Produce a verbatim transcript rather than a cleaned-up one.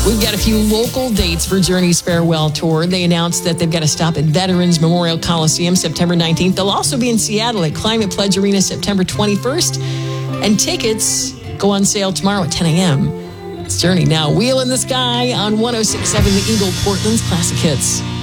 We've got a few local dates for Journey's farewell tour. They announced that they've got to stop at Veterans Memorial Coliseum September nineteenth. They'll also be in Seattle at Climate Pledge Arena September twenty-first. And tickets go on sale tomorrow at ten a.m. It's Journey now. Wheel in the Sky on one oh six point seven The Eagle, Portland's Classic Hits.